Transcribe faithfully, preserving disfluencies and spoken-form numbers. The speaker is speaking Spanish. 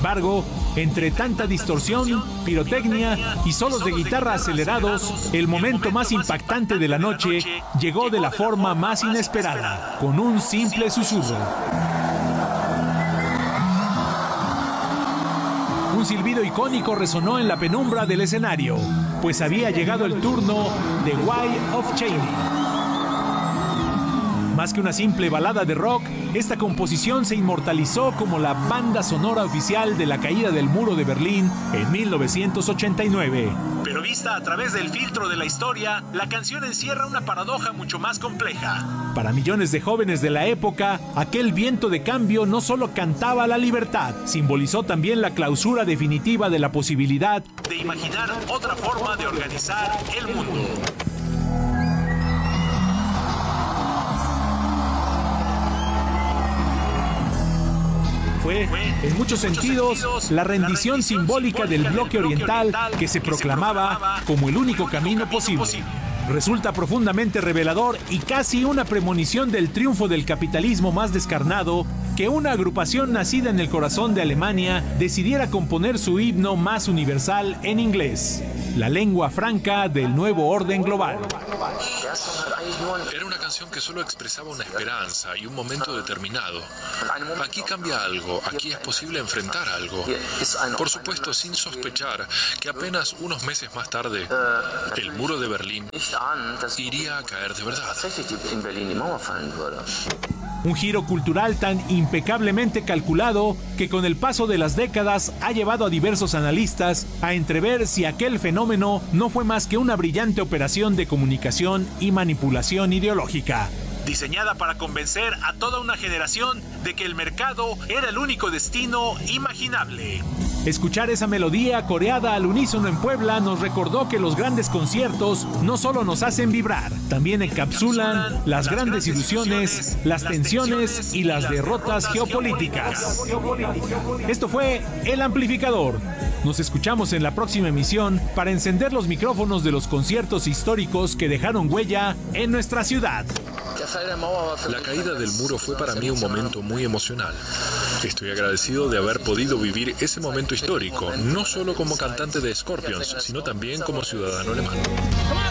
embargo, entre tanta distorsión, pirotecnia y solos de guitarra acelerados, el momento más impactante de la noche llegó de la forma más inesperada, con un simple susurro. Un silbido icónico resonó en la penumbra del escenario, pues había llegado el turno de Way of Chaney. Más que una simple balada de rock, esta composición se inmortalizó como la banda sonora oficial de la caída del muro de Berlín en mil novecientos ochenta y nueve. Pero vista a través del filtro de la historia, la canción encierra una paradoja mucho más compleja. Para millones de jóvenes de la época, aquel viento de cambio no solo cantaba la libertad, simbolizó también la clausura definitiva de la posibilidad de imaginar otra forma de organizar el mundo. Fue, en muchos sentidos, la rendición simbólica del bloque oriental que se proclamaba como el único camino posible. Resulta profundamente revelador y casi una premonición del triunfo del capitalismo más descarnado que una agrupación nacida en el corazón de Alemania decidiera componer su himno más universal en inglés, la lengua franca del nuevo orden global. Era una canción que solo expresaba una esperanza y un momento determinado. Aquí cambia algo, aquí es posible enfrentar algo. Por supuesto, sin sospechar que apenas unos meses más tarde, el muro de Berlín iría a caer de verdad. Un giro cultural tan impecablemente calculado que con el paso de las décadas ha llevado a diversos analistas a entrever si aquel fenómeno no fue más que una brillante operación de comunicación y manipulación ideológica, diseñada para convencer a toda una generación de que el mercado era el único destino imaginable. Escuchar esa melodía coreada al unísono en Puebla nos recordó que los grandes conciertos no solo nos hacen vibrar, también encapsulan las grandes ilusiones, las tensiones y las derrotas geopolíticas. Esto fue El Amplificador. Nos escuchamos en la próxima emisión para encender los micrófonos de los conciertos históricos que dejaron huella en nuestra ciudad. La caída del muro fue para mí un momento muy emocional. Estoy agradecido de haber podido vivir ese momento histórico, no solo como cantante de Scorpions, sino también como ciudadano alemán.